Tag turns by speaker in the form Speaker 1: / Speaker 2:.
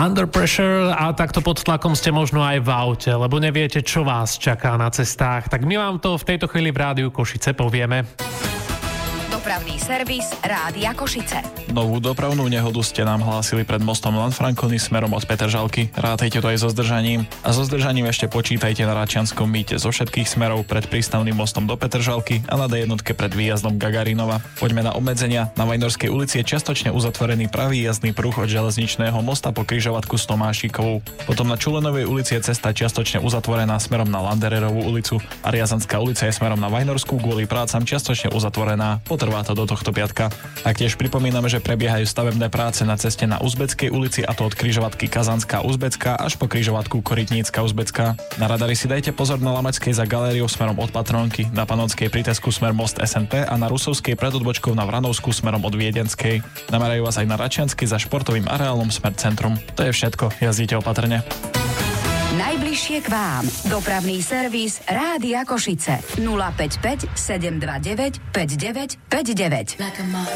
Speaker 1: Under Pressure a takto pod tlakom ste možno aj v aute, lebo neviete, čo vás čaká na cestách. Tak my vám to v tejto chvíli v Rádiu Košice povieme.
Speaker 2: Dopravný servis Rádia Košice.
Speaker 3: Novú dopravnú nehodu ste nám hlásili pred mostom Lanfranconi smerom od Petržalky. Rátajte to aj so zdržaním. A so zdržaním ešte počítajte na Račianskom mýte zo všetkých smerov pred prístavným mostom do Petržalky a na D1 pred výjazdom Gagarinova. Poďme na obmedzenia. Na Vajnorskej ulici je čiastočne uzatvorený pravý jazdný pruh od železničného mosta po križovatku s Tomášikovou. Potom na Čulenovej ulici je cesta čiastočne uzatvorená smerom na Landererovú ulicu a Riazanská ulica je smerom na Vajnorskú kvôli prácam čiastočne uzatvorená. Potrvá to do tohto piatka. Taktiež pripomíname, že prebiehajú stavebné práce na ceste na Uzbeckej ulici, a to od križovatky Kazanská Uzbecká až po križovatku Korytnícka Uzbecká. Na radari si dajte pozor na Lamačskej za galériou smerom od Patrónky, na Panonskej pri Tesku smer most SNP a na Rusovskej pred odbočkou na Vranovskú smerom od Viedenskej. Namerajú vás aj na Račiansky za športovým areálom smer centrum. To je všetko, jazdite opatrne.
Speaker 2: Najbližšie k vám. Dopravný servis Rádia Košice. 055 729 5959.